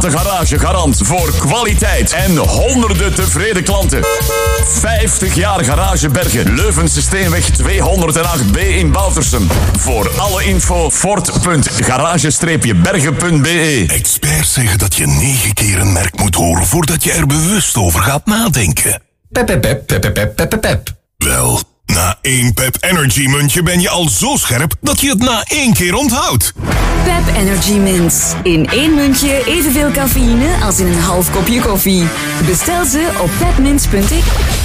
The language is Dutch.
De Garage garant voor kwaliteit en honderden tevreden klanten. 50 jaar Garage Bergen, Leuvense Steenweg 208B in Boutersum. Voor alle info fort.garage-bergen.be. Experts zeggen dat je 9 keer een merk moet horen voordat je er bewust over gaat nadenken. Pep. Wel, na 1 Pep Energy muntje ben je al zo scherp dat je het na 1 keer onthoudt. Pep Energy Mints. In 1 muntje evenveel cafeïne als in een half kopje koffie. Bestel ze op pepmints.ik